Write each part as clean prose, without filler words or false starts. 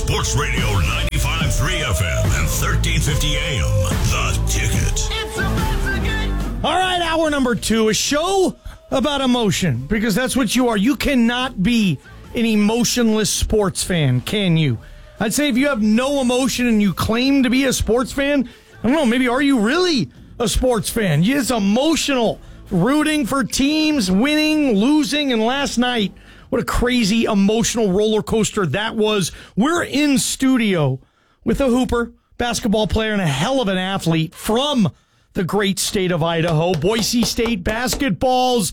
Sports Radio 95.3 FM and 1350 AM. The Ticket. All right, hour number 2, a show about emotion, because that's what you are. You cannot be an emotionless sports fan, can you? I'd say if you have no emotion and you claim to be a sports fan, I don't know, maybe are you really a sports fan? It's emotional, rooting for teams, winning, losing, and last night, what a crazy emotional roller coaster that was. We're in studio with a hooper, basketball player, and a hell of an athlete from the great state of Idaho, Boise State basketball's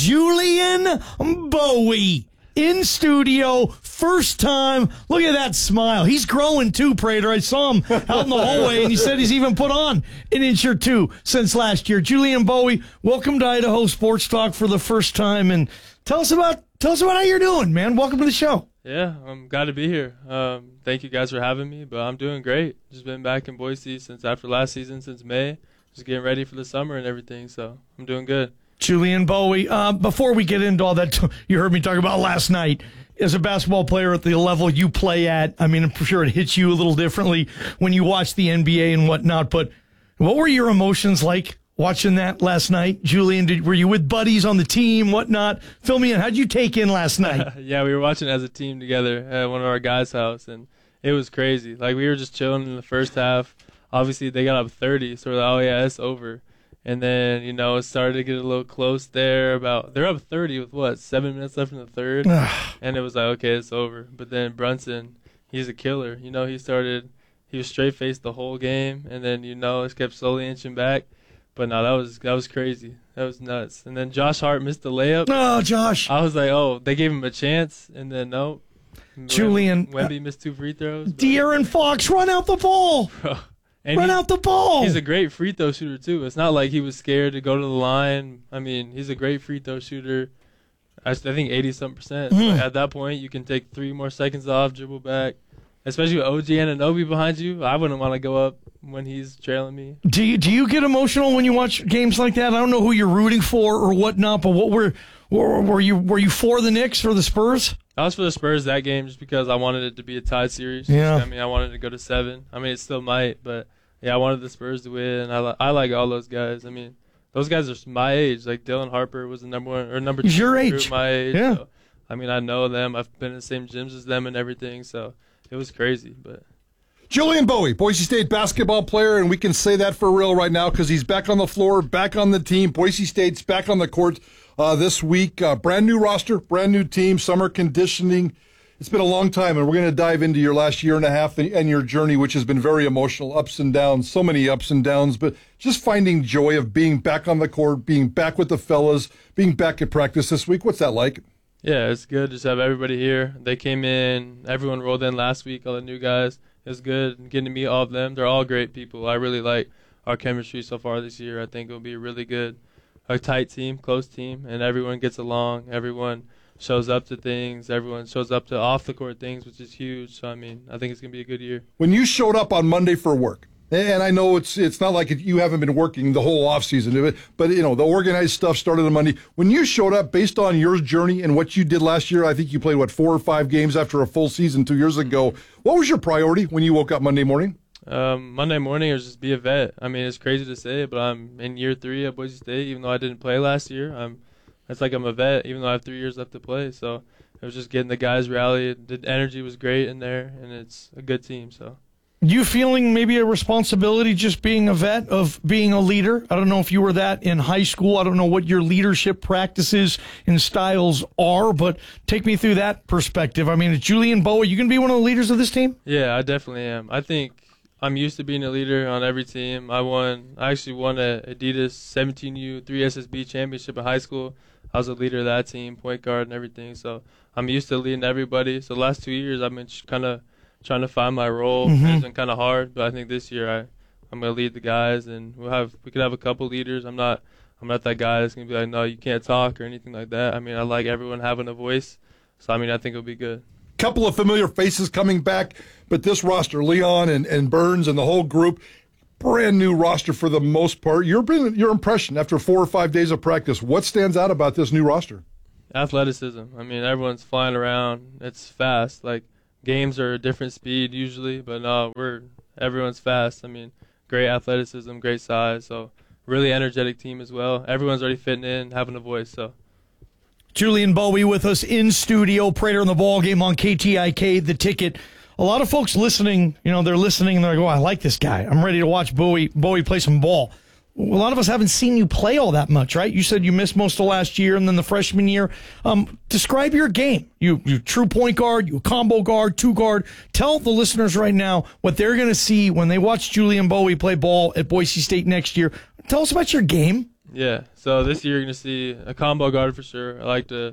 Julian Bowie. In studio, first time. Look at that smile. He's growing too, Prater. I saw him out in the hallway, and he said he's even put on an inch or two since last year. Julian Bowie, welcome to Idaho Sports Talk for the first time, and tell us about how you're doing, man. Welcome to the show. Yeah, I'm glad to be here. Thank you guys for having me, but I'm doing great. Just been back in Boise since after last season, since May. Just getting ready for the summer and everything, so I'm doing good. Julian Bowie, before we get into all that you heard me talk about last night, as a basketball player at the level you play at, I mean, I'm sure it hits you a little differently when you watch the NBA and whatnot, but what were your emotions like watching that last night? Julian, were you with buddies on the team, whatnot? Fill me in. How'd you take in last night? Yeah, we were watching as a team together at one of our guys' house, and it was crazy. Like, we were just chilling in the first half. Obviously, they got up 30, so we're like, oh, yeah, it's over. And then, it started to get a little close there. They're up 30 with, 7 minutes left in the third? And it was like, okay, it's over. But then Brunson, he's a killer. He was straight-faced the whole game. And then, it kept slowly inching back. But no, that was crazy. That was nuts. And then Josh Hart missed the layup. Oh, Josh. I was like, oh, they gave him a chance. And then, no. Julian. Wemby missed 2 free throws. De'Aaron Fox, run out the ball. Bro. Run out the ball. He's a great free throw shooter, too. It's not like he was scared to go to the line. I mean, he's a great free throw shooter. I think 80-something%. So at that point, you can take 3 more seconds off, dribble back. Especially with OG Anunoby behind you. I wouldn't want to go up when he's trailing me. Do you get emotional when you watch games like that? I don't know who you're rooting for or whatnot, but what were you for the Knicks or the Spurs? I was for the Spurs that game just because I wanted it to be a tied series. Yeah. I mean, I wanted to go to 7. I mean, it still might, but yeah, I wanted the Spurs to win. I like all those guys. I mean, those guys are my age. Like Dylan Harper was the number 1 or number 2 your recruit age. My age. Yeah. So, I mean, I know them. I've been in the same gyms as them and everything. So it was crazy, but. Julian Bowie, Boise State basketball player, and we can say that for real right now because he's back on the floor, back on the team. Boise State's back on the court this week. Brand new roster, brand new team, summer conditioning. It's been a long time, and we're going to dive into your last year and a half and your journey, which has been very emotional, ups and downs, so many ups and downs, but just finding joy of being back on the court, being back with the fellas, being back at practice this week. What's that like? Yeah, it's good just to have everybody here. They came in, everyone rolled in last week, all the new guys. It was good getting to meet all of them. They're all great people. I really like our chemistry so far this year. I think it'll be really good. A tight team, close team, and everyone gets along. Everyone shows up to things. Everyone shows up to off-the-court things, which is huge. So, I mean, I think it's going to be a good year. When you showed up on Monday for work, and I know it's not like you haven't been working the whole offseason, but the organized stuff started on Monday. When you showed up, based on your journey and what you did last year, I think you played, 4 or 5 games after a full season 2 years ago. What was your priority when you woke up Monday morning? Monday morning was just be a vet. I mean, it's crazy to say it, but I'm in year 3 at Boise State, even though I didn't play last year. It's like I'm a vet, even though I have 3 years left to play. So it was just getting the guys rallied. The energy was great in there, and it's a good team. So. You feeling maybe a responsibility just being a vet of being a leader? I don't know if you were that in high school. I don't know what your leadership practices and styles are, but take me through that perspective. I mean, is Julian Bowie, you going to be one of the leaders of this team? Yeah, I definitely am. I think I'm used to being a leader on every team. I actually won a Adidas 17U 3SSB championship in high school. I was a leader of that team, point guard and everything. So I'm used to leading everybody. So the last 2 years I've been kind of trying to find my role. It's been kind of hard, but I think this year I'm going to lead the guys, and we could have a couple leaders. I'm not that guy that's going to be like, no, you can't talk or anything like that. I mean, I like everyone having a voice. So, I mean, I think it'll be good. Couple of familiar faces coming back, but this roster, Leon and Burns and the whole group, brand new roster for the most part. Your impression after 4 or 5 days of practice, what stands out about this new roster? Athleticism. I mean, everyone's flying around. It's fast. Like, games are a different speed usually, but no, everyone's fast. I mean, great athleticism, great size, so really energetic team as well. Everyone's already fitting in, having a voice, so. Julian Bowie with us in studio. Prater in the ball game on KTIK, The Ticket. A lot of folks listening, they're listening and they're like, oh, I like this guy. I'm ready to watch Bowie play some ball. A lot of us haven't seen you play all that much, right? You said you missed most of last year and then the freshman year. Describe your game. You true point guard, you a combo guard, two guard. Tell the listeners right now what they're going to see when they watch Julian Bowie play ball at Boise State next year. Tell us about your game. Yeah, so this year you're going to see a combo guard for sure. I like to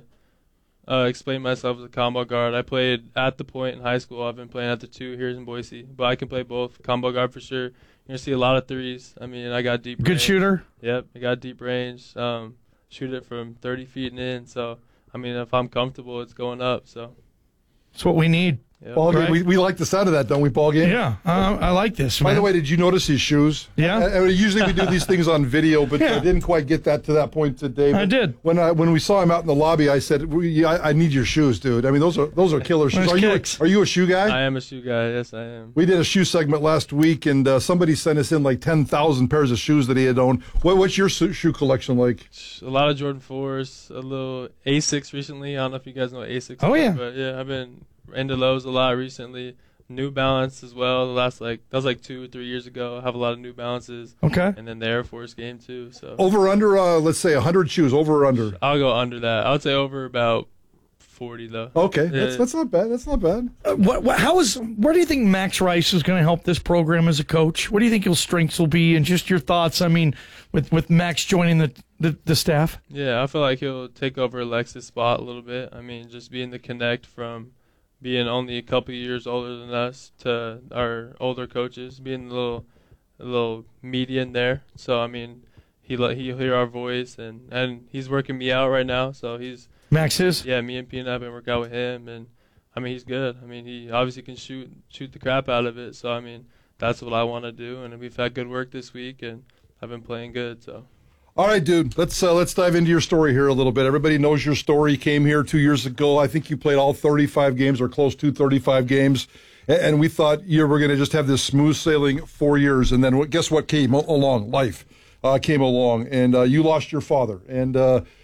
explain myself as a combo guard. I played at the point in high school. I've been playing at the 2 here in Boise, but I can play both. Combo guard for sure. You're going to see a lot of threes. I mean, I got deep range. Good shooter? Yep, I got deep range. Shoot it from 30 feet and in. So, I mean, if I'm comfortable, it's going up. So that's what we need. Yep. Ball game. Right. We like the sound of that, don't we, ball game? Yeah, I like this, man. By the way, did you notice his shoes? Yeah. Usually we do these things on video, but I didn't quite get that to that point today. I did. When we saw him out in the lobby, I said, I need your shoes, dude. I mean, those are killer shoes. Nice Are you a shoe guy? I am a shoe guy. Yes, I am. We did a shoe segment last week, and somebody sent us in like 10,000 pairs of shoes that he had owned. What's your shoe collection like? A lot of Jordan 4s, a little Asics recently. I don't know if you guys know what Asics Oh, are, yeah. but yeah, I've been into those a lot recently. New Balance as well. That was like 2 or 3 years ago. I have a lot of New Balances. Okay. And then the Air Force game too. So Over under, let's say 100 shoes. Over or under? I'll go under that. I would say over about 40 though. Okay, Yeah. that's not bad. That's not bad. Where do you think Max Rice is going to help this program as a coach? What do you think his strengths will be, and just your thoughts? I mean, with Max joining the staff. Yeah, I feel like he'll take over Alexis' spot a little bit. I mean, just being the connect from being only a couple of years older than us to our older coaches, being a little median there. So I mean, he'll hear our voice, and he's working me out right now. So Max is? Yeah, me and Peanut have been working out with him, and I mean, he's good. I mean, he obviously can shoot the crap out of it. So I mean, that's what I want to do, and we've had good work this week, and I've been playing good. So. All right, dude. Let's dive into your story here a little bit. Everybody knows your story. You came here 2 years ago. I think you played all 35 games or close to 35 games, and we thought you were going to just have this smooth sailing 4 years. And then guess what came along? Life came along, and you lost your father. And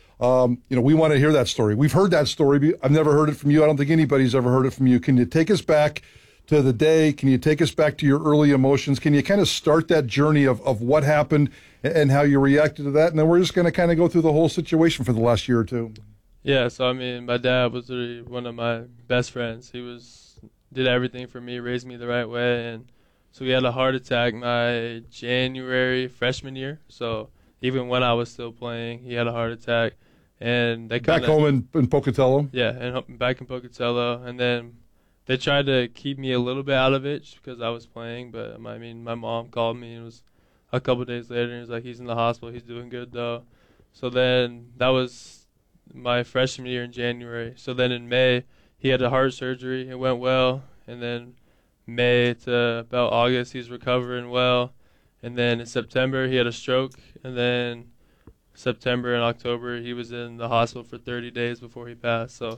we want to hear that story. We've heard that story. I've never heard it from you. I don't think anybody's ever heard it from you. Can you take us back to the day? Can you take us back to your early emotions? Can you kind of start that journey of what happened and how you reacted to that? And then we're just going to kind of go through the whole situation for the last year or two. Yeah, so I mean, my dad was really one of my best friends. He did everything for me, raised me the right way, and so he had a heart attack my January freshman year. So even when I was still playing, he had a heart attack, and they back home in Pocatello. Yeah, and back in Pocatello, and then they tried to keep me a little bit out of it just because I was playing. But I mean, my mom called me and it was a couple of days later, and he was like, he's in the hospital, he's doing good though. So then that was my freshman year in January. So then in May, he had a heart surgery. It went well. And then May to about August, he's recovering well. And then in September, he had a stroke. And then September and October, he was in the hospital for 30 days before he passed. So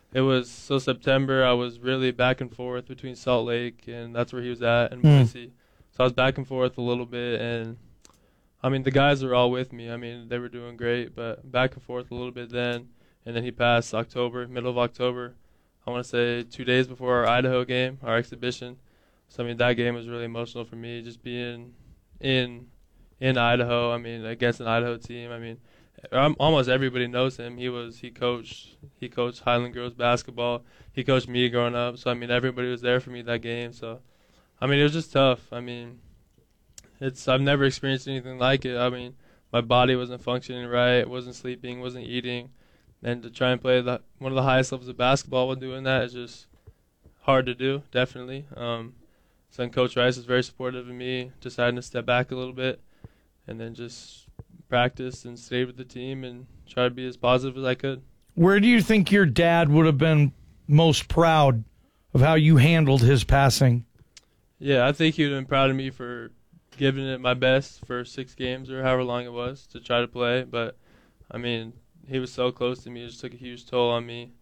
September, I was really back and forth between Salt Lake, and that's where he was at, and Boise. So I was back and forth a little bit, and I mean, the guys were all with me. I mean, they were doing great, but back and forth a little bit then. And then he passed middle of October. I want to say 2 days before our Idaho game, our exhibition. So, I mean, that game was really emotional for me, just being in Idaho. I mean, against an Idaho team. I mean, almost everybody knows him. He coached Highland girls basketball. He coached me growing up. So, I mean, everybody was there for me that game. So, I mean, it was just tough. I mean, I've never experienced anything like it. I mean, my body wasn't functioning right, wasn't sleeping, wasn't eating. And to try and play one of the highest levels of basketball while doing that is just hard to do, definitely. So then Coach Rice was very supportive of me, deciding to step back a little bit and then just practice and stay with the team and try to be as positive as I could. Where do you think your dad would have been most proud of how you handled his passing? Yeah, I think he would have been proud of me for giving it my best for 6 games or however long it was to try to play. But, I mean, he was so close to me. It just took a huge toll on me.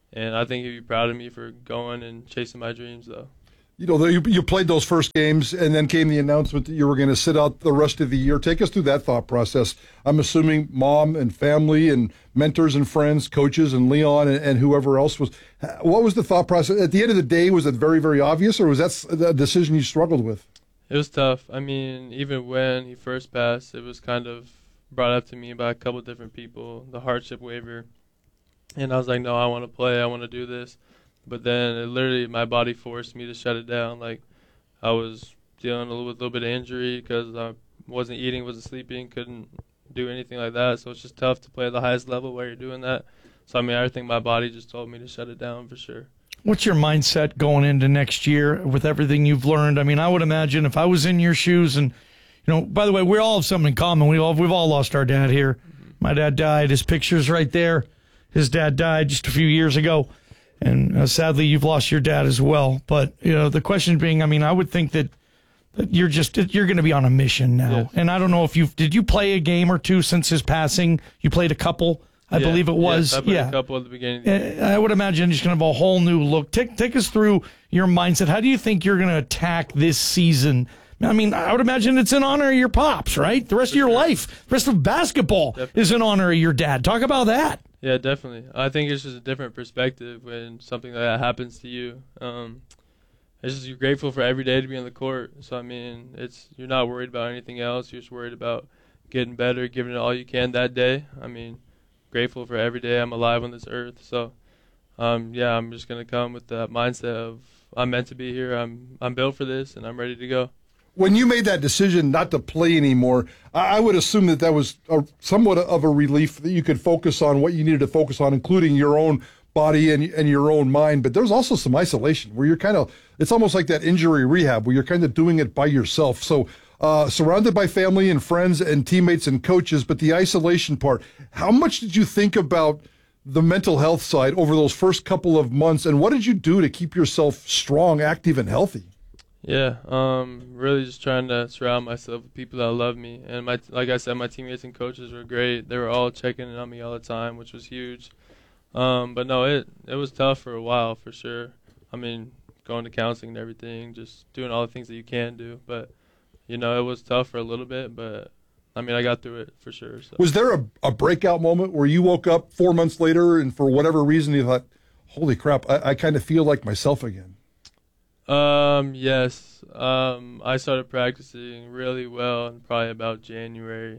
And I think he'd be proud of me for going and chasing my dreams, though. You know, you played those first games, and then came the announcement that you were going to sit out the rest of the year. Take us through that thought process. I'm assuming mom and family and mentors and friends, coaches and Leon and whoever else was. What was the thought process? At the end of the day, was it very, very obvious, or was that a decision you struggled with? It was tough. I mean, even when he first passed, it was kind of brought up to me by a couple different people, the hardship waiver. And I was like, no, I want to play. I want to do this. But then it literally, my body forced me to shut it down. Like, I was dealing with a little bit of injury because I wasn't eating, wasn't sleeping, couldn't do anything like that. So it's just tough to play at the highest level while you're doing that. So, I mean, I think my body just told me to shut it down for sure. What's your mindset going into next year with everything you've learned? I mean, I would imagine if I was in your shoes, and, you know, by the way, we all have something in common. We've all lost our dad here. Mm-hmm. My dad died. His picture's right there. His dad died just a few years ago. And sadly, you've lost your dad as well. But, you know, the question being, I mean, I would think that you're going to be on a mission now. Yes. And I don't know if did you play a game or two since his passing? You played a couple, I believe it was. Yes, I played a couple at the beginning. I would imagine you're going to have a whole new look. Take us through your mindset. How do you think you're going to attack this season? I mean, I would imagine it's in honor of your pops, right? The rest of your life, the rest of basketball is in honor of your dad. Talk about that. Yeah, definitely. I think it's just a different perspective when something like that happens to you. It's just you're grateful for every day to be on the court. So, I mean, you're not worried about anything else. You're just worried about getting better, giving it all you can that day. I mean, grateful for every day I'm alive on this earth. So, yeah, I'm just going to come with that mindset of I'm meant to be here. I'm built for this, and I'm ready to go. When you made that decision not to play anymore, I would assume that was somewhat of a relief that you could focus on what you needed to focus on, including your own body and your own mind. But there's also some isolation where you're kind of, it's almost like that injury rehab where you're kind of doing it by yourself. So surrounded by family and friends and teammates and coaches, but the isolation part, how much did you think about the mental health side over those first couple of months? And what did you do to keep yourself strong, active, and healthy? Yeah, really just trying to surround myself with people that love me. And like I said, my teammates and coaches were great. They were all checking in on me all the time, which was huge. But no, it was tough for a while for sure. I mean, going to counseling and everything, just doing all the things that you can do. But, you know, it was tough for a little bit, but I mean, I got through it for sure. So. Was there a breakout moment where you woke up 4 months later and for whatever reason you thought, holy crap, I kind of feel like myself again? Yes. I started practicing really well in probably about January.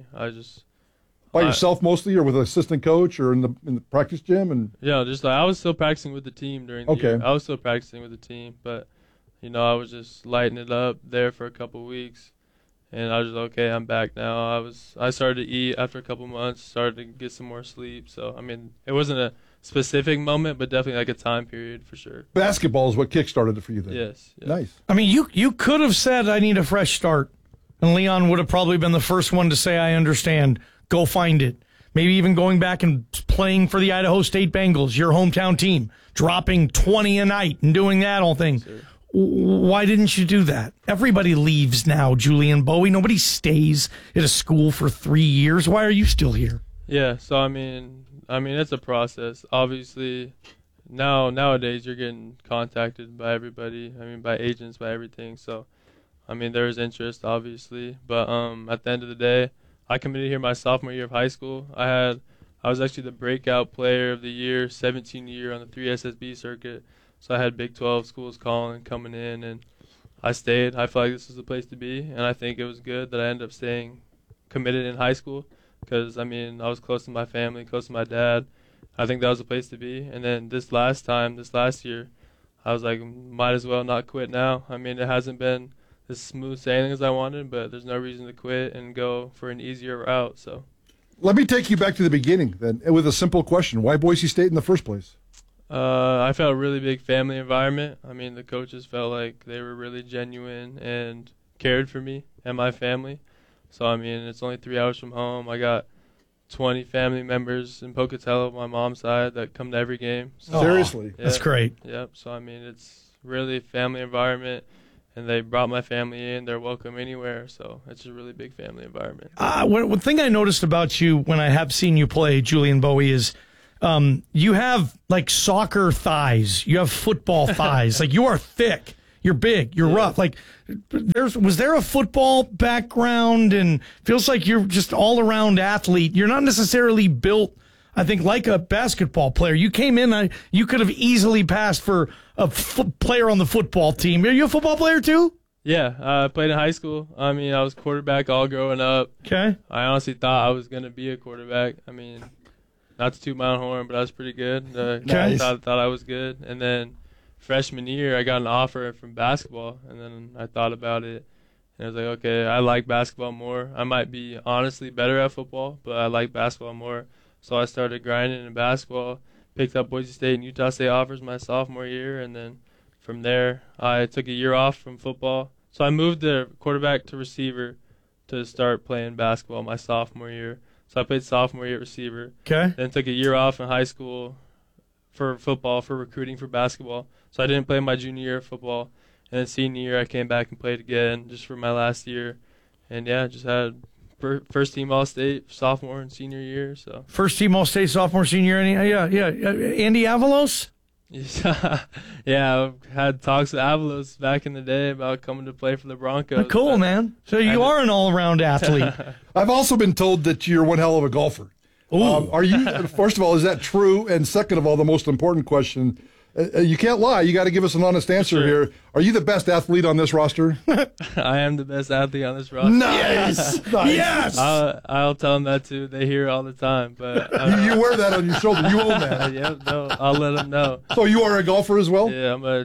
By yourself mostly, or with an assistant coach, or in the practice gym? And yeah, just like I was still practicing with the team during the year. I was still practicing with the team, but you know, I was just lighting it up there for a couple of weeks, and I was just okay. I'm back now. I started to eat after a couple months, started to get some more sleep. So I mean, it wasn't a specific moment, but definitely like a time period for sure. Basketball is what kick-started it for you then. Yes. Nice. I mean, you could have said, I need a fresh start, and Leon would have probably been the first one to say, I understand. Go find it. Maybe even going back and playing for the Idaho State Bengals, your hometown team, dropping 20 a night and doing that whole thing. Sure. Why didn't you do that? Everybody leaves now, Julian Bowie. Nobody stays at a school for 3 years. Why are you still here? Yeah, so I mean, it's a process. Obviously, nowadays you're getting contacted by everybody. I mean, by agents, by everything. So, I mean, there is interest, obviously. But at the end of the day, I committed here my sophomore year of high school. I was actually the breakout player of the year, 17 year on the 3SSB circuit. So I had Big 12 schools coming in, and I stayed. I felt like this was the place to be, and I think it was good that I ended up staying committed in high school. Because, I mean, I was close to my family, close to my dad. I think that was the place to be. And then this last year, I was like, might as well not quit now. I mean, it hasn't been as smooth sailing as I wanted, but there's no reason to quit and go for an easier route. So, let me take you back to the beginning then with a simple question. Why Boise State in the first place? I felt a really big family environment. I mean, the coaches felt like they were really genuine and cared for me and my family. So, I mean, it's only 3 hours from home. I got 20 family members in Pocatello, my mom's side, that come to every game. So, seriously? Yeah, that's great. Yep. So, I mean, it's really a family environment, and they brought my family in. They're welcome anywhere. So, it's a really big family environment. One thing I noticed about you when I have seen you play, Julian Bowie, is you have like soccer thighs. You have football thighs. Like you are thick. You're big. You're rough. Like was there a football background? And feels like you're just all around athlete. You're not necessarily built, I think, like a basketball player. You came in, you could have easily passed for a player on the football team. Are you a football player too? Yeah, I played in high school. I mean, I was quarterback all growing up. Okay. I honestly thought I was going to be a quarterback. I mean, not to toot my own horn, but I was pretty good. Nice. Thought I was good. And then freshman year, I got an offer from basketball, and then I thought about it. And I was like, okay, I like basketball more. I might be honestly better at football, but I like basketball more. So I started grinding in basketball, picked up Boise State and Utah State offers my sophomore year, and then from there, I took a year off from football. So I moved the quarterback to receiver to start playing basketball my sophomore year. So I played sophomore year at receiver. Okay. Then took a year off in high school for football, for recruiting for basketball. So I didn't play my junior year of football. And then senior year, I came back and played again just for my last year. And, yeah, just had first team All-State sophomore and senior year. So First team All-State sophomore, senior. Yeah. Andy Avalos? Yeah, I've had talks with Avalos back in the day about coming to play for the Broncos. Cool, man. So you are an all-around athlete. I've also been told that you're one hell of a golfer. Are you? First of all, is that true? And second of all, the most important question: you can't lie. You got to give us an honest answer here. Are you the best athlete on this roster? I am the best athlete on this roster. Nice. Yes. I'll tell them that too. They hear it all the time. But You wear that on your shoulder. You own that. yeah, no, I'll let them know. So you are a golfer as well? Yeah, I'm a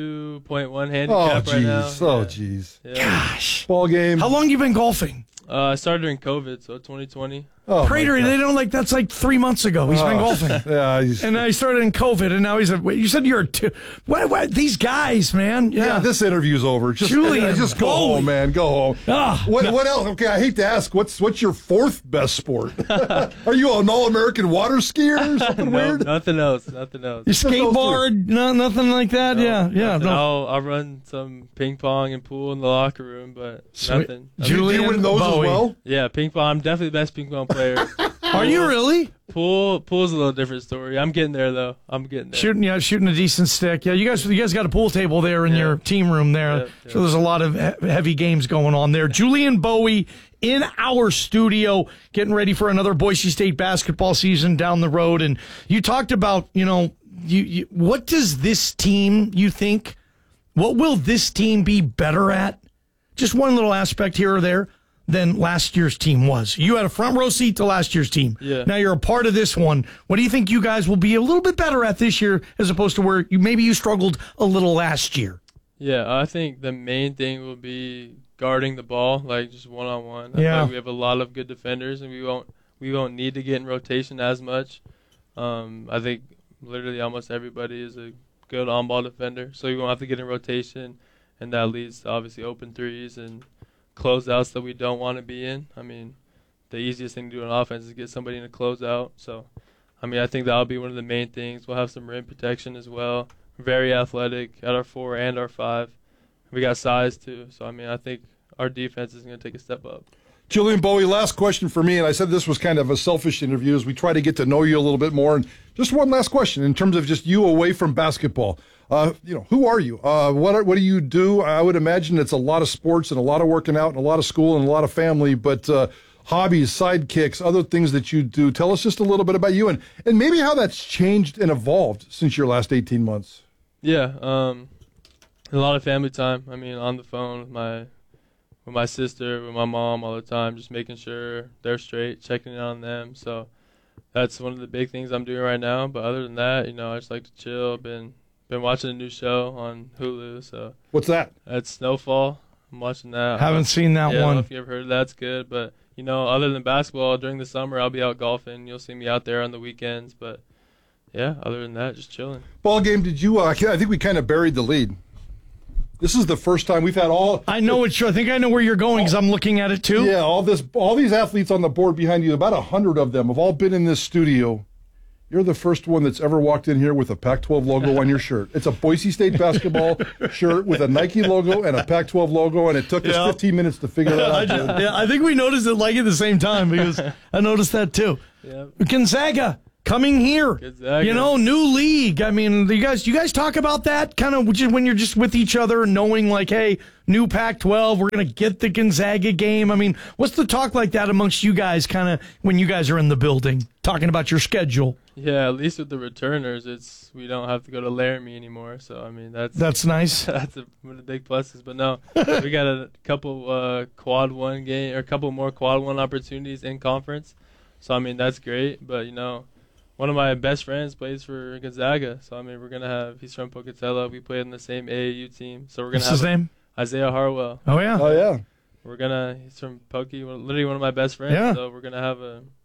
2.1 Oh, handicap right now. jeez. Oh, jeez. Yeah. Gosh. Ball game. How long you been golfing? I started during COVID, so 2020. Oh, Prater, they don't like that's like 3 months ago. He's been golfing. Yeah. And I started in COVID, and now he's a. Wait, you said you're a two. What? These guys, man. Yeah, this interview's over. Just go Bowie. home, man. Go home. What else? Okay, I hate to ask. What's your fourth best sport? Are you an all-American water skier or something weird? Nothing else. You skateboard? No, nothing like that. No, yeah. No. I'll run some ping pong and pool in the locker room, but Sweet. nothing. Julian Do you win those Bowie. as well? Yeah, ping pong. I'm definitely the best ping pong player. Are you really Pool's a little different story. I'm getting there though. I'm getting there. shooting a decent stick? Yeah, you guys got a pool table there in your team room there. Yeah. So there's a lot of heavy games going on there. Julian Bowie in our studio, getting ready for another Boise State basketball season down the road. And you talked about, you what does this team, you think, what will this team be better at? Just one little aspect here or there than last year's team was. You had a front row seat to last year's team. Yeah. Now you're a part of this one. What do you think you guys will be a little bit better at this year as opposed to where you struggled a little last year? Yeah, I think the main thing will be guarding the ball, like just one-on-one. I Yeah. feel like we have a lot of good defenders, and we won't need to get in rotation as much. I think literally almost everybody is a good on-ball defender, so you won't have to get in rotation, and that leads to obviously open threes and closeouts that we don't want to be in. I mean, the easiest thing to do on offense is get somebody in a closeout. So, I mean, I think that'll be one of the main things. We'll have some rim protection as well. Very athletic at our 4 and our 5. We got size too. So, I mean, I think our defense is going to take a step up. Julian Bowie, last question for me, and I said this was kind of a selfish interview as we try to get to know you a little bit more. And just one last question in terms of just you away from basketball. Who are you? What do you do? I would imagine it's a lot of sports and a lot of working out and a lot of school and a lot of family, but hobbies, sidekicks, other things that you do. Tell us just a little bit about you and maybe how that's changed and evolved since your last 18 months. Yeah, a lot of family time. I mean, on the phone with my sister, with my mom all the time, just making sure they're straight, checking in on them. So that's one of the big things I'm doing right now. But other than that, I just like to chill. Been watching a new show on Hulu. So What's that? that's Snowfall. I'm watching that. Haven't seen that I don't one. know if you ever heard of that. It's good. But, other than basketball, during the summer, I'll be out golfing. You'll see me out there on the weekends. But, yeah, other than that, just chilling. Ball game, did you, I think we kind of buried the lead. This is the first time we've had all. I know it's true. I think I know where you're going because I'm looking at it too. Yeah, all these athletes on the board behind you, about 100 of them have all been in this studio. You're the first one that's ever walked in here with a Pac-12 logo on your shirt. It's a Boise State basketball shirt with a Nike logo and a Pac-12 logo, and it took us 15 minutes to figure that out. I think we noticed it at the same time because I noticed that too. Yeah. Gonzaga, coming here. Gonzaga. You know, new league. I mean, you guys talk about that kind of when you're just with each other, knowing like, hey, new Pac-12, we're going to get the Gonzaga game. I mean, what's the talk like that amongst you guys kind of when you guys are in the building talking about your schedule? Yeah, at least with the returners, we don't have to go to Laramie anymore. So I mean, that's nice. That's one of the big pluses. But no, we got a couple quad one game or a couple more quad one opportunities in conference. So I mean, that's great. But you know, one of my best friends plays for Gonzaga. So I mean, he's from Pocatello. We played in the same AAU team. So we're gonna What's have his name? Isaiah Harwell. Oh yeah. Oh yeah. He's from Pokey, literally one of my best friends. Yeah. So we're gonna have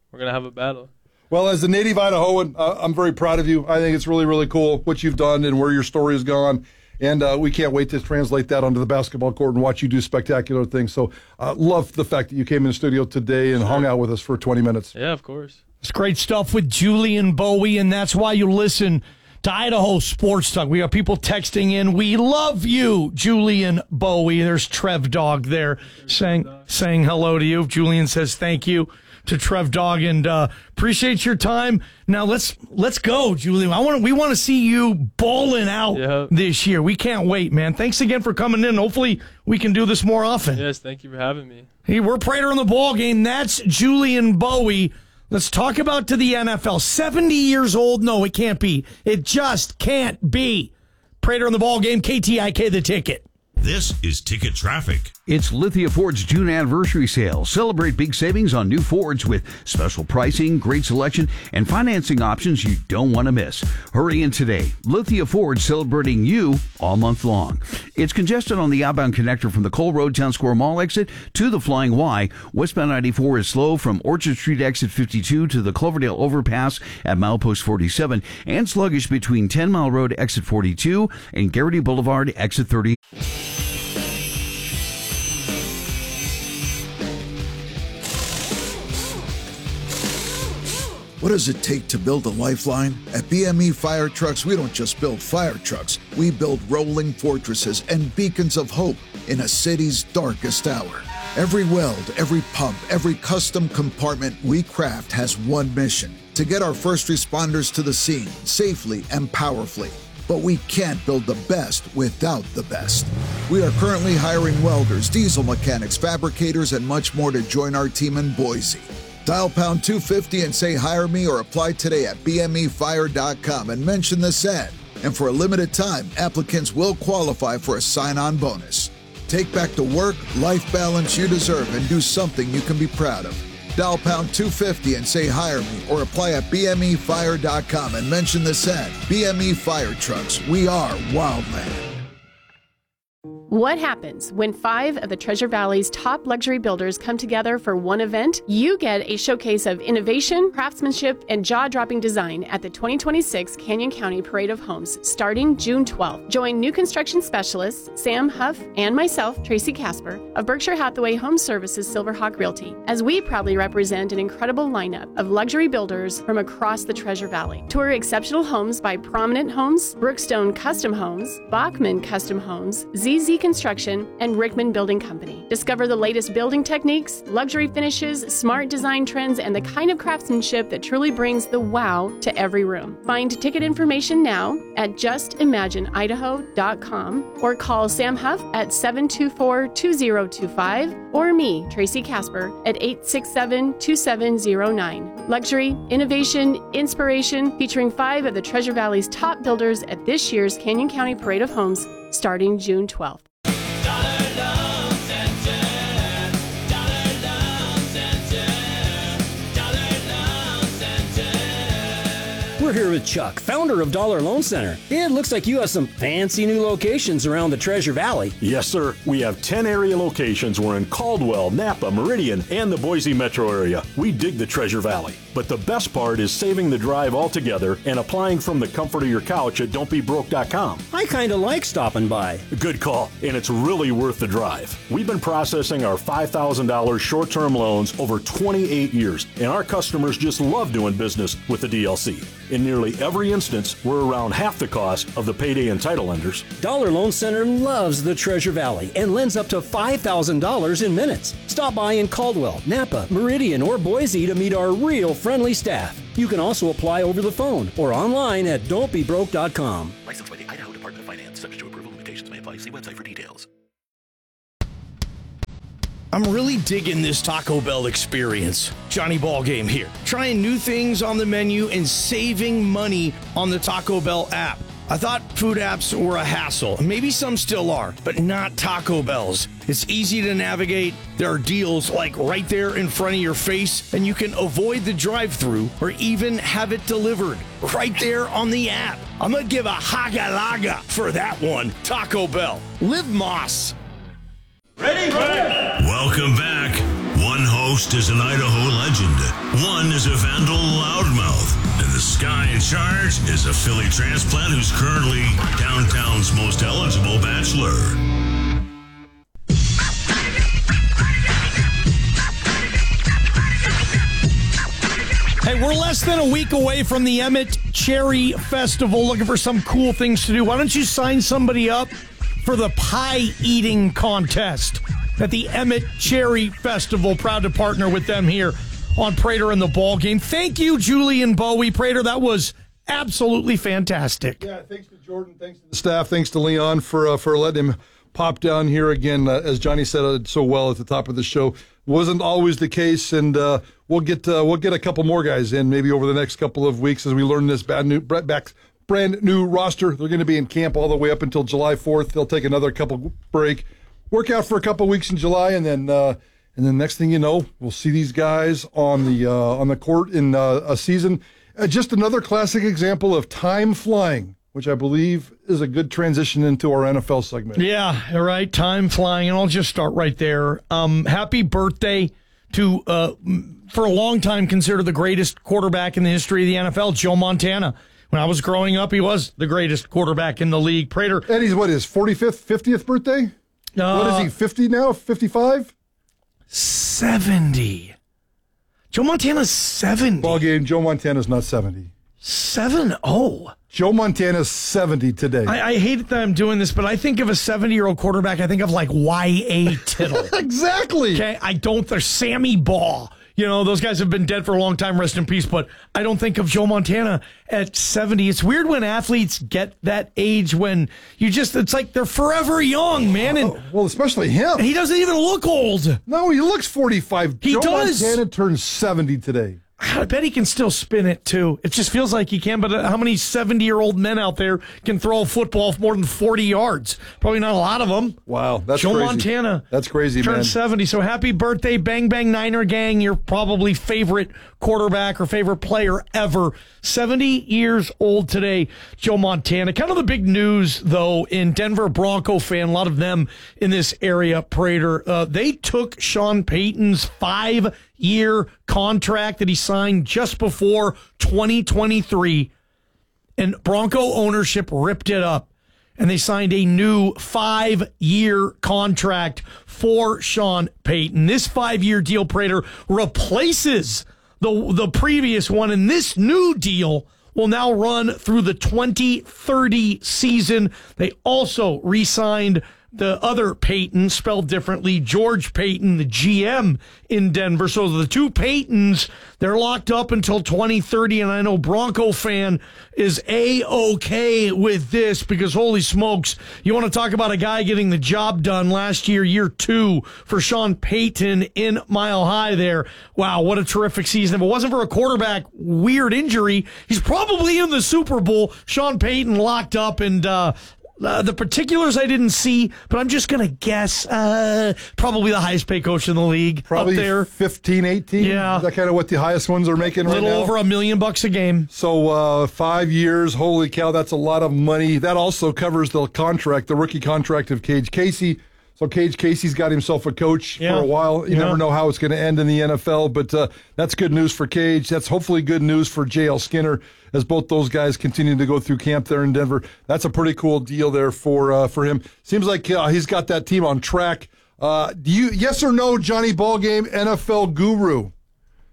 a battle. Well, as a native Idahoan, I'm very proud of you. I think it's really, really cool what you've done and where your story has gone. And we can't wait to translate that onto the basketball court and watch you do spectacular things. So love the fact that you came in the studio today and hung out with us for 20 minutes. Yeah, of course. It's great stuff with Julian Bowie, and that's why you listen to Idaho Sports Talk. We got people texting in. We love you, Julian Bowie. There's Trev Dog there saying hello to you. Julian says thank you to Trev Dog, and appreciate your time. Now let's go, Julian. We want to see you balling out this year. We can't wait, man. Thanks again for coming in. Hopefully we can do this more often. Yes, thank you for having me. Hey, we're Prater on the ball game. That's Julian Bowie. Let's talk about to the NFL. 70 years old? No, it can't be. It just can't be. Prater on the ball game. KTIK the ticket. This is Ticket Traffic. It's Lithia Ford's June anniversary sale. Celebrate big savings on new Fords with special pricing, great selection, and financing options you don't want to miss. Hurry in today. Lithia Ford celebrating you all month long. It's congested on the outbound connector from the Cole Road Town Square Mall exit to the Flying Y. Westbound 94 is slow from Orchard Street exit 52 to the Cloverdale overpass at milepost 47, and sluggish between 10 Mile Road exit 42 and Garrity Boulevard exit 30. What does it take to build a lifeline? At BME Fire Trucks, we don't just build fire trucks. We build rolling fortresses and beacons of hope in a city's darkest hour. Every weld, every pump, every custom compartment we craft has one mission: to get our first responders to the scene safely and powerfully. But we can't build the best without the best. We are currently hiring welders, diesel mechanics, fabricators, and much more to join our team in Boise. Dial pound 250 and say hire me, or apply today at bmefire.com and mention this ad. And for a limited time, applicants will qualify for a sign-on bonus. Take back the work, life balance you deserve and do something you can be proud of. Dial pound 250 and say hire me, or apply at bmefire.com and mention this ad. BME Fire Trucks. We are Wildland. What happens when 5 of the Treasure Valley's top luxury builders come together for one event? You get a showcase of innovation, craftsmanship, and jaw-dropping design at the 2026 Canyon County Parade of Homes starting June 12th. Join new construction specialists Sam Huff and myself, Tracy Casper, of Berkshire Hathaway Home Services Silverhawk Realty, as we proudly represent an incredible lineup of luxury builders from across the Treasure Valley. Tour exceptional homes by Prominent Homes, Brookstone Custom Homes, Bachman Custom Homes, ZZ Construction, and Rickman Building Company. Discover the latest building techniques, luxury finishes, smart design trends, and the kind of craftsmanship that truly brings the wow to every room. Find ticket information now at justimagineidaho.com or call Sam Huff at 724-2025 or me, Tracy Casper, at 867-2709. Luxury, innovation, inspiration, featuring 5 of the Treasure Valley's top builders at this year's Canyon County Parade of Homes starting June 12th. We're here with Chuck, founder of Dollar Loan Center. It looks like you have some fancy new locations around the Treasure Valley. Yes, sir. We have 10 area locations. We're in Caldwell, Napa, Meridian, and the Boise metro area. We dig the Treasure Valley. But the best part is saving the drive altogether and applying from the comfort of your couch at don'tbebroke.com. I kind of like stopping by. Good call, and it's really worth the drive. We've been processing our $5,000 short-term loans over 28 years, and our customers just love doing business with the DLC. In nearly every instance, we're around half the cost of the payday and title lenders. Dollar Loan Center loves the Treasure Valley and lends up to $5,000 in minutes. Stop by in Caldwell, Napa, Meridian, or Boise to meet our real friendly staff. You can also apply over the phone or online at don'tbebroke.com. Licensed by the Idaho Department of Finance. Subject to approval. Limitations may apply. See website for details. I'm really digging this Taco Bell experience. Johnny Ballgame here. Trying new things on the menu and saving money on the Taco Bell app. I thought food apps were a hassle. Maybe some still are, but not Taco Bell's. It's easy to navigate. There are deals like right there in front of your face, and you can avoid the drive-thru or even have it delivered right there on the app. I'm going to give a haga-laga for that one. Taco Bell. Live Moss. Ready? Welcome back. One host is an Idaho legend. One is a Vandal loudmouth. And the guy in charge is a Philly transplant who's currently downtown's most eligible bachelor. Hey, we're less than a week away from the Emmett Cherry Festival, looking for some cool things to do. Why don't you sign somebody up for the pie eating contest at the Emmett Cherry Festival? Proud to partner with them here on Prater and the Ball Game. Thank you, Julian Bowie. Prater, that was absolutely fantastic. Yeah, thanks to Jordan, thanks to the staff, thanks to Leon for letting him pop down here again. As Johnny said so well at the top of the show, wasn't always the case, and we'll get a couple more guys in maybe over the next couple of weeks as we learn this brand new roster. They're going to be in camp all the way up until July 4th. They'll take another couple break, work out for a couple weeks in July, and then next thing you know, we'll see these guys on the court in a season. Just another classic example of time flying, which I believe is a good transition into our NFL segment. Yeah, right. Time flying, and I'll just start right there. Happy birthday to, for a long time, considered the greatest quarterback in the history of the NFL, Joe Montana. When I was growing up, he was the greatest quarterback in the league. Prater. And he's, his 45th, 50th birthday? What is he, 50 now, 55? 70. Joe Montana's 70. Ball game, Joe Montana's not 70. 7-0. Joe Montana's 70 today. I hate that I'm doing this, but I think of a 70-year-old quarterback, I think of like Y.A. Tittle. Exactly. Okay, there's Sammy Baugh. You know, those guys have been dead for a long time, rest in peace, but I don't think of Joe Montana at 70. It's weird when athletes get that age when it's like they're forever young, man. And well, especially him. And he doesn't even look old. No, he looks 45. He does. Montana turns 70 today. I bet he can still spin it, too. It just feels like he can, but how many 70-year-old men out there can throw a football more than 40 yards? Probably not a lot of them. Wow, that's Joe crazy. Montana. That's crazy, man. Turned 70, so happy birthday, Bang Bang Niner Gang, your probably favorite quarterback or favorite player ever. 70 years old today, Joe Montana. Kind of the big news, though, in Denver Bronco fan, a lot of them in this area, Prater, they took Sean Payton's 5-year contract that he signed just before 2023, and Bronco ownership ripped it up, and they signed a new 5-year contract for Sean Payton. This 5-year deal, Prater, replaces the previous one, and this new deal will now run through the 2030 season. They also re-signed the other Payton, spelled differently, George Payton, the GM in Denver. So the two Paytons, they're locked up until 2030, and I know Bronco fan is A-OK with this because, holy smokes, you want to talk about a guy getting the job done last year, year 2, for Sean Payton in Mile High there. Wow, what a terrific season. If it wasn't for a quarterback weird injury, he's probably in the Super Bowl. Sean Payton locked up, and the particulars I didn't see, but I'm just going to guess probably the highest paid coach in the league. Probably up there. 15, 18? Yeah. Is that kind of what the highest ones are making right now? A little over $1 million a game. So 5 years, holy cow, that's a lot of money. That also covers the contract, the rookie contract of Cage Casey. So Cage Casey's got himself a coach for a while. You never know how it's going to end in the NFL, but that's good news for Cage. That's hopefully good news for J.L. Skinner as both those guys continue to go through camp there in Denver. That's a pretty cool deal there for him. Seems like he's got that team on track. Yes or no, Johnny Ballgame, NFL guru?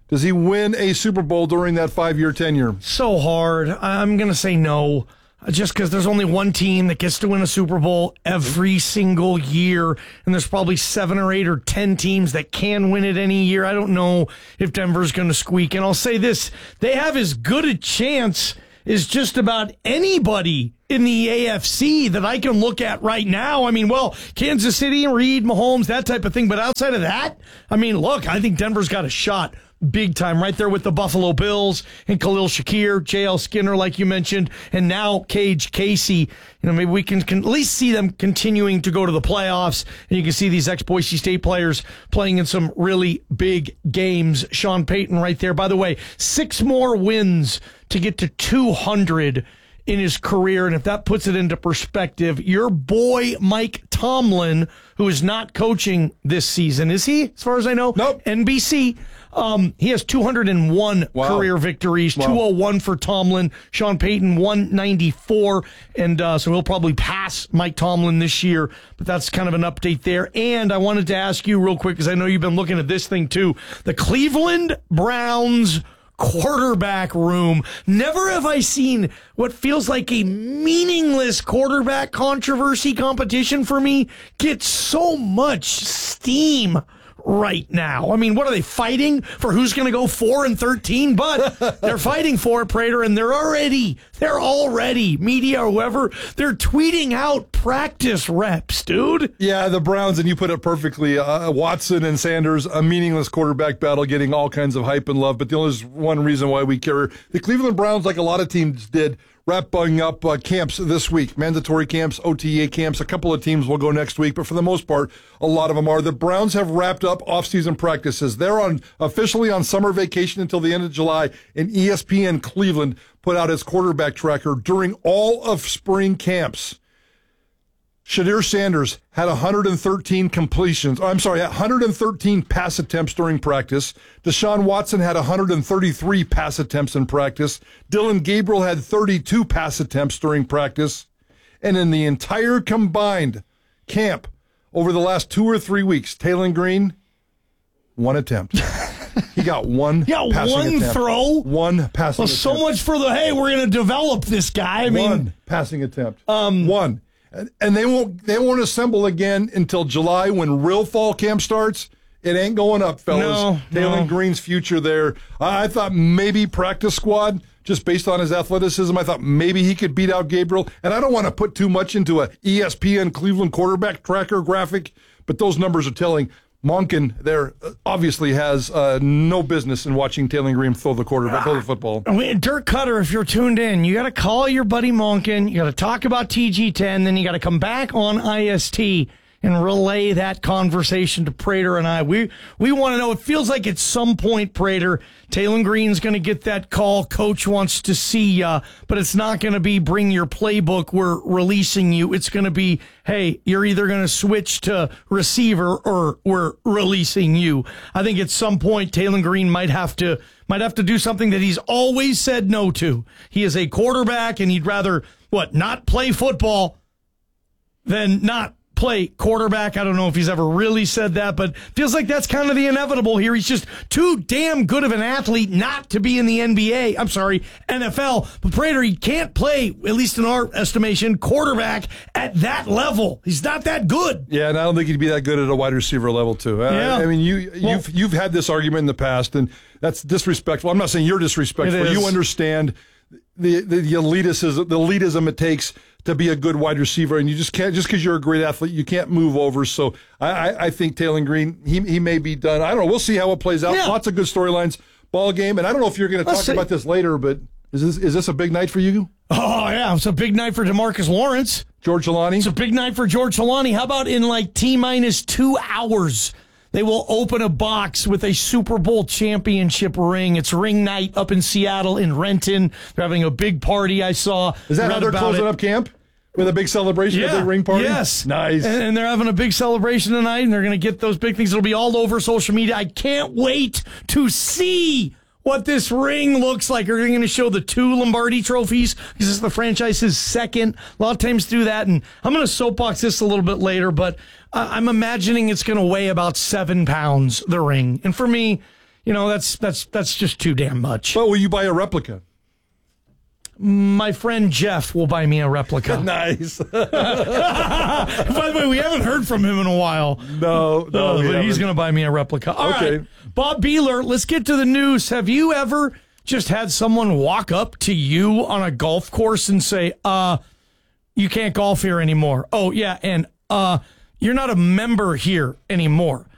Does he win a Super Bowl during that 5-year tenure? So hard. I'm going to say no, just because there's only one team that gets to win a Super Bowl every single year, and there's probably 7 or 8 or 10 teams that can win it any year. I don't know if Denver's going to squeak. And I'll say this, they have as good a chance as just about anybody in the AFC that I can look at right now. I mean, well, Kansas City and Reed, Mahomes, that type of thing. But outside of that, I mean, look, I think Denver's got a shot big time right there with the Buffalo Bills and Khalil Shakir, J.L. Skinner, like you mentioned, and now Cage Casey. You know, maybe we can at least see them continuing to go to the playoffs, and you can see these ex-Boise State players playing in some really big games. Sean Payton right there. By the way, 6 more wins to get to 200 in his career. And if that puts it into perspective, your boy Mike Tomlin, who is not coaching this season, is he, as far as I know? Nope. NBC. He has 201 career victories, 201 for Tomlin. Sean Payton, 194. And so he'll probably pass Mike Tomlin this year. But that's kind of an update there. And I wanted to ask you real quick, because I know you've been looking at this thing too. The Cleveland Browns quarterback room. Never have I seen what feels like a meaningless quarterback controversy competition for me get so much steam right now. I mean, what are they fighting for? Who's going to go 4-13? But they're fighting for it, Prater, and they're already media or whoever, they're tweeting out practice reps, dude. Yeah, the Browns, and you put it perfectly. Watson and Sanders, a meaningless quarterback battle, getting all kinds of hype and love. But there's one reason why we care. The Cleveland Browns, like a lot of teams did, wrapping up camps this week, mandatory camps, OTA camps. A couple of teams will go next week, but for the most part, a lot of them are. The Browns have wrapped up off-season practices. They're officially on summer vacation until the end of July, and ESPN Cleveland put out its quarterback tracker during all of spring camps. Shedeur Sanders had 113 pass attempts during practice. Deshaun Watson had 133 pass attempts in practice. Dylan Gabriel had 32 pass attempts during practice. And in the entire combined camp over the last 2 or 3 weeks, Taylor Green, 1 attempt. He got one passing attempt. Throw? One passing attempt. So much for we're going to develop this guy. I mean, one passing attempt. One. And they won't assemble again until July when real fall camp starts. It ain't going up, fellas. Taylor Green's future there. I thought maybe practice squad, just based on his athleticism, I thought maybe he could beat out Gabriel. And I don't want to put too much into a ESPN Cleveland quarterback tracker graphic, but those numbers are telling. Monken there obviously has no business in watching Taylor Green throw the football. Dirk Cutter, if you're tuned in, you got to call your buddy Monken. You got to talk about TG10, then you got to come back on IST and relay that conversation to Prater and I. We want to know. It feels like at some point, Prater, Taylor Green's going to get that call. Coach wants to see ya, but it's not going to be bring your playbook. We're releasing you. It's going to be, hey, you're either going to switch to receiver or we're releasing you. I think at some point Taylor Green might have to do something that he's always said no to. He is a quarterback, and he'd rather not play football than not play quarterback. I don't know if he's ever really said that, but feels like that's kind of the inevitable here. He's just too damn good of an athlete not to be in the NFL. But Prater, he can't play, at least in our estimation, quarterback at that level. He's not that good. Yeah, and I don't think he'd be that good at a wide receiver level too. Yeah. I mean, you've had this argument in the past, and that's disrespectful. I'm not saying you're disrespectful. You understand the elitism it takes to be a good wide receiver, and you just can't, just because you're a great athlete, you can't move over. So I think Taylor Green, he may be done. I don't know. We'll see how it plays out. Yeah. Lots of good storylines, ball game, and I don't know if you're going to talk about this later, but is this a big night for you? Oh, yeah. It's a big night for DeMarcus Lawrence. George Holani? It's a big night for George Holani. How about in T-minus 2 hours, they will open a box with a Super Bowl championship ring. It's ring night up in Seattle in Renton. They're having a big party, I saw. Is that how they're closing up camp? With a big celebration, a big ring party? Yes. Nice. And they're having a big celebration tonight, and they're going to get those big things. It'll be all over social media. I can't wait to see what this ring looks like. Are they going to show the 2 Lombardi trophies? Because this is the franchise's second. A lot of teams do that, and I'm going to soapbox this a little bit later, but I'm imagining it's going to weigh about 7 pounds, the ring. And for me, that's just too damn much. But will you buy a replica? My friend Jeff will buy me a replica. Nice. By the way, we haven't heard from him in a while. No, but he's going to buy me a replica. All right. Bob Beeler, let's get to the news. Have you ever just had someone walk up to you on a golf course and say, you can't golf here anymore? Oh, yeah, and you're not a member here anymore.